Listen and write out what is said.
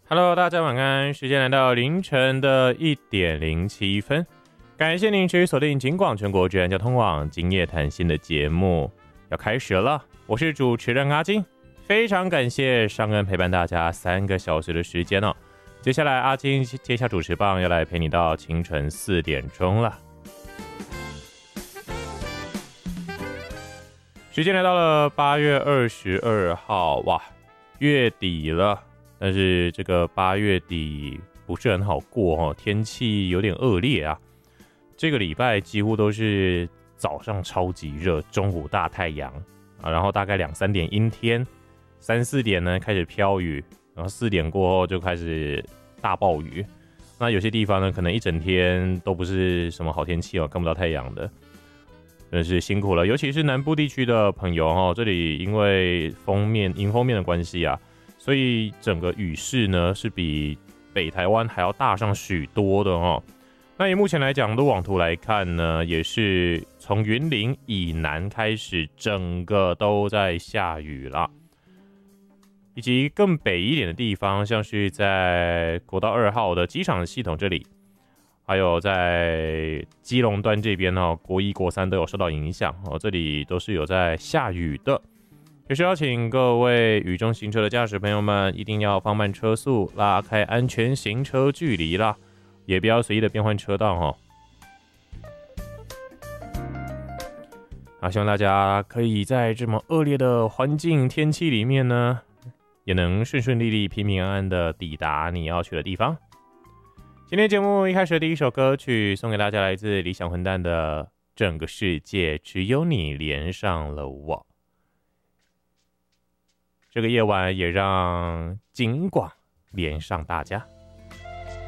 Hello， 大家晚安，时间来到凌晨的1:07，感谢您持续锁定警广全国治安交通网今夜谈心的节目要开始了，我是主持人阿金，非常感谢上恩陪伴大家3个小时的时间哦。接下来阿金接下主持棒，要来陪你到清晨4点钟了。时间来到了8月22号，哇，月底了。但是这个8月底不是很好过哦，天气有点恶劣啊。这个礼拜几乎都是早上超级热，中午大太阳啊，然后大概2、3点阴天，3、4点呢开始飘雨，然后4点过后就开始大暴雨。那有些地方呢，可能一整天都不是什么好天气哦，看不到太阳的，真的是辛苦了。尤其是南部地区的朋友哦，这里因为迎风面的关系啊。所以整个雨势呢是比北台湾还要大上许多的哦。那以目前来讲，路网图来看呢，也是从云林以南开始，整个都在下雨啦。以及更北一点的地方，像是在国道2号的机场系统这里，还有在基隆端这边哦，国1、国3都有受到影响哦，这里都是有在下雨的。也是邀请各位雨中行车的驾驶朋友们，一定要放慢车速，拉开安全行车距离啦，也不要随意的变换车道哦。希望大家可以在这么恶劣的环境天气里面呢，也能顺顺利利、平平安安的抵达你要去的地方。今天节目一开始的第一首歌曲送给大家，来自理想混蛋的《整个世界只有你连上了我》。这个夜晚也让警广连上大家。